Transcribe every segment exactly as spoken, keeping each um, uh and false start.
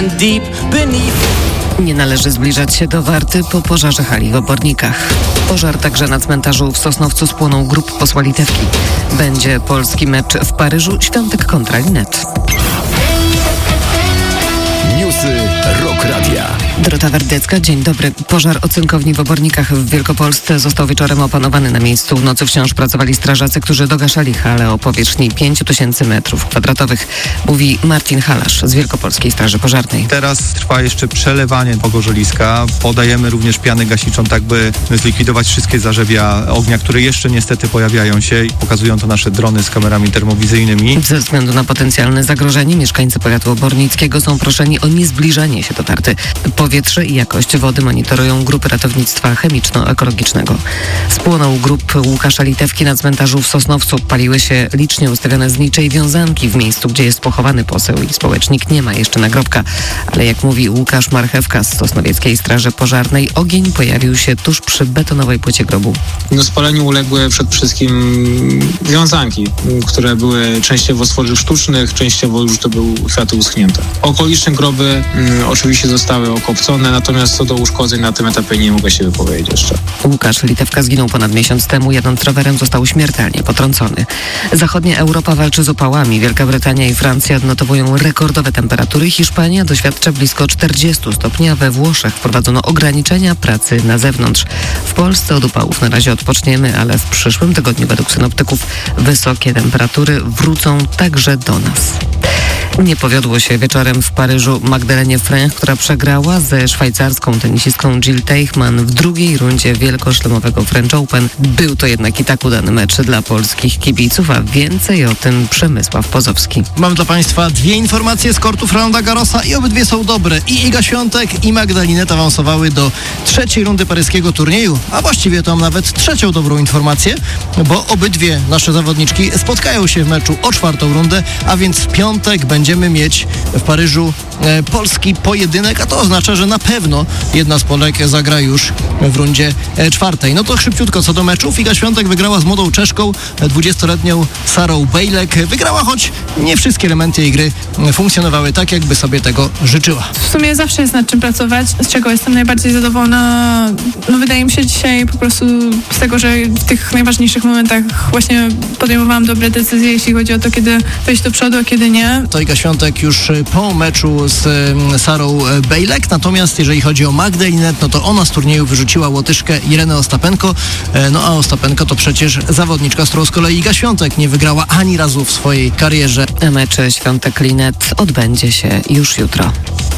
deep beneath. Nie należy zbliżać się do Warty po pożarze hali w Obornikach. Pożar także na cmentarzu w Sosnowcu spłonął grup posła Litewki. Będzie polski mecz w Paryżu, Świątek kontra Linet. Newsy Rock Radia. Dorota Wardecka, dzień dobry. Pożar o cynkowni w Obornikach w Wielkopolsce został wieczorem opanowany na miejscu. W nocy wciąż pracowali strażacy, którzy dogaszali halę o powierzchni pięć tysięcy metrów kwadratowych. Mówi Martin Halasz z Wielkopolskiej Straży Pożarnej. Teraz trwa jeszcze przelewanie pogorzeliska. Podajemy również pianę gasiczą, tak by zlikwidować wszystkie zarzewia ognia, które jeszcze niestety pojawiają się i pokazują to nasze drony z kamerami termowizyjnymi. Ze względu na potencjalne zagrożenie mieszkańcy powiatu obornickiego są proszeni o niezbliżanie się do Warty. Powietrze i jakość wody monitorują grupy ratownictwa chemiczno-ekologicznego. Spłonął grób Łukasza Litewki na cmentarzu w Sosnowcu. Paliły się licznie ustawione znicze i wiązanki w miejscu, gdzie jest pochowany poseł i społecznik. Nie ma jeszcze nagrobka, ale jak mówi Łukasz Marchewka z Sosnowieckiej Straży Pożarnej, ogień pojawił się tuż przy betonowej płycie grobu. Do spaleniu uległy przede wszystkim wiązanki, które były częściowo z tworzyw sztucznych, częściowo już to były kwiaty uschnięte. Okoliczne groby mm, oczywiście zostały okopcone, natomiast co do uszkodzeń na tym etapie nie mogę się wypowiedzieć jeszcze. Łukasz Litewka zginął ponad miesiąc temu, jadąc rowerem został śmiertelnie potrącony. Zachodnia Europa walczy z upałami. Wielka Brytania i Francja odnotowują rekordowe temperatury. Hiszpania doświadcza blisko czterdziestu stopni, a we Włoszech wprowadzono ograniczenia pracy na zewnątrz. W Polsce od upałów na razie odpoczniemy, ale w przyszłym tygodniu według synoptyków wysokie temperatury wrócą także do nas. Nie powiodło się wieczorem w Paryżu Magdalenie Fręch, która przegrała ze szwajcarską tenisistką Jill Teichmann w drugiej rundzie wielkoszlemowego French Open. Był to jednak i tak udany mecz dla polskich kibiców, a więcej o tym Przemysław Pozowski. Mam dla Państwa dwie informacje z kortów Rolanda Garrosa i obydwie są dobre. I Iga Świątek i Magda Linette awansowały do trzeciej rundy paryskiego turnieju, a właściwie to mam nawet trzecią dobrą informację, bo obydwie nasze zawodniczki spotkają się w meczu o czwartą rundę, a więc w piątek będziemy mieć w Paryżu e, polski pojedynek, a to oznacza, że na pewno jedna z Polek zagra już w rundzie e, czwartej. No to szybciutko co do meczów. Iga Świątek wygrała z młodą Czeszką, dwudziestoletnią Sarą Bejlek. Wygrała, choć nie wszystkie elementy jej gry funkcjonowały tak, jakby sobie tego życzyła. W sumie zawsze jest nad czym pracować, z czego jestem najbardziej zadowolona. No wydaje mi się dzisiaj po prostu z tego, że w tych najważniejszych momentach właśnie podejmowałam dobre decyzje, jeśli chodzi o to, kiedy wejść do przodu, a kiedy nie. To Iga Świątek już po meczu z Sarą Bejlek, natomiast jeżeli chodzi o Magdę Linette, no to ona z turnieju wyrzuciła Łotyszkę Irenę Ostapenko, no a Ostapenko to przecież zawodniczka, z którą z kolei Iga Świątek nie wygrała ani razu w swojej karierze. Mecz Świątek-Linette odbędzie się już jutro.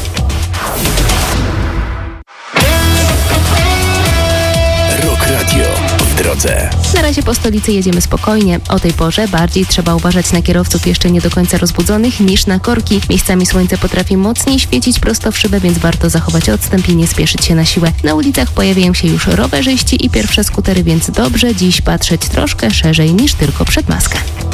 Rock Radio w drodze. Na razie po stolicy jedziemy spokojnie. O tej porze bardziej trzeba uważać na kierowców jeszcze nie do końca rozbudzonych niż na korki. Miejscami słońce potrafi mocniej świecić prosto w szybę, więc warto zachować odstęp i nie spieszyć się na siłę. Na ulicach pojawiają się już rowerzyści i pierwsze skutery, więc dobrze dziś patrzeć troszkę szerzej niż tylko przed maskę.